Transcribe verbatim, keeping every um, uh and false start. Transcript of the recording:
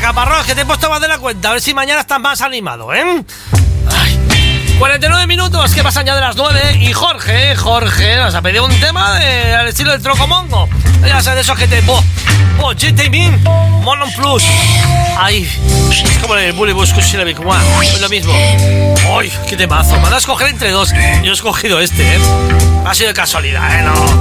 Caparrós, que te he puesto más de la cuenta. A ver si mañana estás más animado, ¿eh? Ay. cuarenta y nueve minutos, que pasan ya de las nueve. Y Jorge, Jorge, nos ha pedido un tema de, al estilo del Trocomongo. Ya sabes, de esos que te... ¡Oh! ¡Oh! G T Min, Monon Plus. Ay, es como el Bully Bus Kushilevik. Es lo mismo. ¡Ay! ¡Qué temazo! Me van a escoger entre dos. Yo he escogido este, ¿eh? Ha sido de casualidad, ¿eh? No.